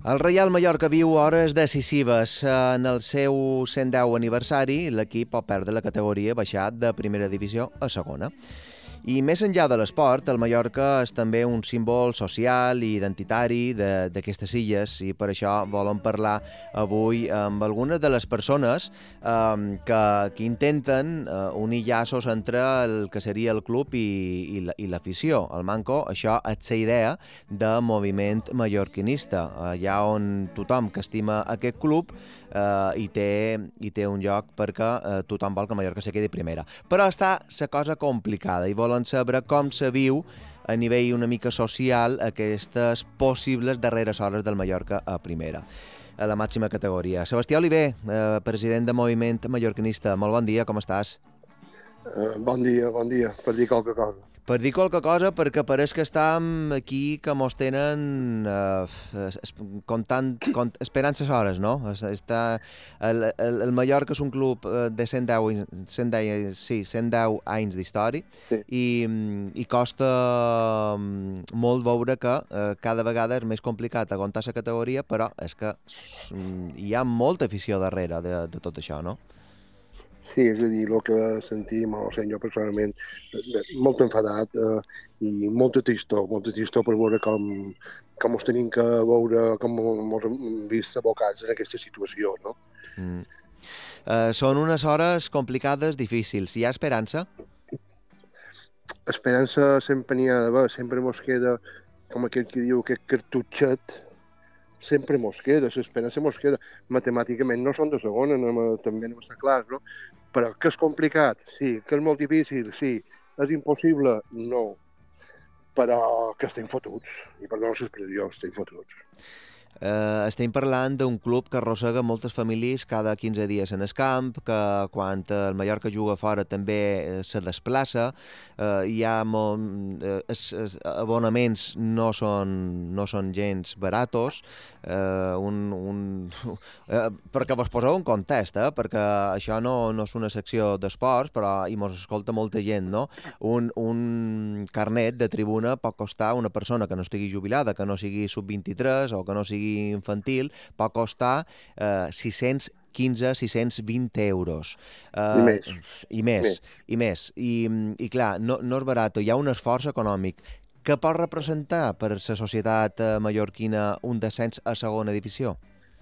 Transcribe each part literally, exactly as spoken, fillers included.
El Reial Mallorca viu hores decisives. En el seu cent deu aniversari, l'equip pot perdre la categoria, baixat de primera divisió a segona. I més enllà de l'esport, el Mallorca és també un símbol social i identitari d'aquestes illes, i per això volem parlar avui amb algunes de les persones eh, que, que intenten eh, unir llaços entre el que seria el club i, i l'afició. El Manco, això és la idea de moviment mallorquinista, allà on tothom que estima aquest club eh, hi, té, hi té un lloc perquè eh, tothom vol que Mallorca se quedi primera. Però està la cosa complicada i volem saber com se viu a nivell una mica social aquestes possibles darreres hores del Mallorca a primera, a la màxima categoria. Sebastià Oliver, eh, president de Moviment Mallorquinista, molt bon dia, com estàs? Uh, bon dia, bon dia, per dir qualque cosa. Per dir qualque cosa, perquè pareix que estem aquí que mos tenen eh, comptant, cont, esperant ses hores, no? Està, el, el, el Mallorca és un club de cent deu, cent deu, sí, cent deu anys d'història, sí. i, i costa molt veure que eh, cada vegada és més complicat aguantar la categoria, però és que hi ha molta afició darrere de, de tot això, no? Sí, és a dir, el que sentim, o sigui, jo personalment, molt enfadat eh, i molta tristor, molta tristor per veure com, com ens tenim que veure, com ens hem vist abocats en aquesta situació, no? Mm. Uh, són unes hores complicades, difícils. Hi ha esperança? Esperança sempre n'hi ha d'haver, sempre mos queda, com aquell que diu, aquest cartutxet, sempre mos queda, l'esperança mos queda. Matemàticament no són de segona, no, també no està clar, no? Però que és complicat, sí. Que és molt difícil, sí. És impossible, no. Però que estem fotuts. I perdó l'expressió, estem fotuts. Uh, estem parlant d'un club que arrossega moltes famílies cada quinze dies en el camp, que quan el Mallorca juga fora també uh, se desplaça, uh, hi ha molt, uh, es, es, abonaments no són, no són gens baratos, uh, un, un, uh, perquè vos poseu en context, eh? Perquè això no, no és una secció d'esports, però hi mos escolta molta gent, no? Un, un carnet de tribuna pot costar una persona que no estigui jubilada, que no sigui sub vint-i-tres o que no sigui infantil, pot costar eh, sis-cents quinze, sis-cents vint euros. Uh, I més. I més, més. I més. I, i clar, no, no és barat, hi ha un esforç econòmic. Què pot representar per la societat mallorquina un descens a segona divisió?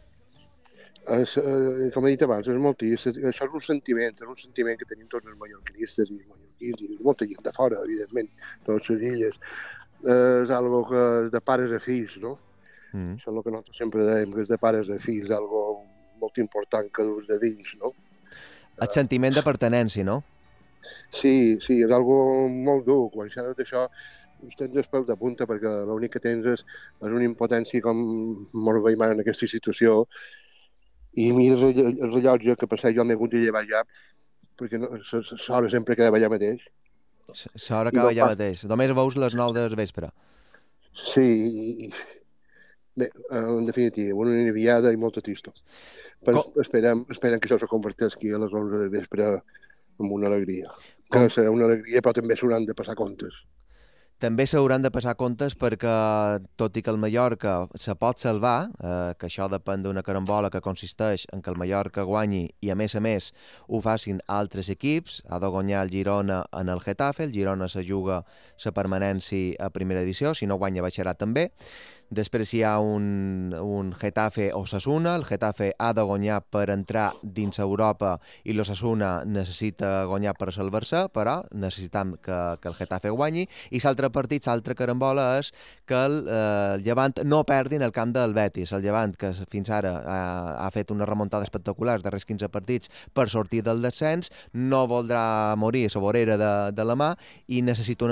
Es, eh, com he dit abans, és molt trist. Això és un sentiment, és un sentiment que tenim tots els mallorquinistes i mallorquins i molta gent de fora, evidentment, totes les illes. Eh, és algo que és de pares a fills, no? Mm. Això és el que nosaltres sempre dèiem, que és de pares a fills, algo molt important que dus de dins, no? El sentiment de pertinença, no? Sí, sí, és algo molt dur. Quan xerres d'això, tens els pèls de punta, perquè l'únic que tens és, és una impotència com molt veiem en aquesta situació. I mires el, el rellotge que per ser jo m'he hagut de llevar ja, perquè no, l'hora sempre quedava allà mateix. L'hora quedava allà mateix. Només veus les nou del vespre. Sí, i... Bé, en definitiva, una enviada i molta tristor. Però Com... esperem, esperem que això se converteixi a les onze del vespre en una alegria. Com... Que serà una alegria, però també s'hauran de passar comptes. També s'hauran de passar comptes perquè, tot i que el Mallorca se pot salvar, eh, que això depèn d'una carambola que consisteix en que el Mallorca guanyi i, a més a més, ho facin altres equips. Ha de guanyar el Girona en el Getafe, el Girona se juga la permanència a primera edició, si no guanya baixarà també. Després hi ha un, un Getafe Osasuna, el Getafe ha de guanyar per entrar dins Europa i l'Osasuna necessita guanyar per salvar-se, però necessitam que, que el Getafe guanyi, i l'altre partit, l'altra carambola és que el, eh, el Llevant no perdin el camp del Betis. El Llevant, que fins ara ha, ha fet una remuntada espectacular els darrers quinze partits per sortir del descens, no voldrà morir a la vorera de, de la mà i necessita una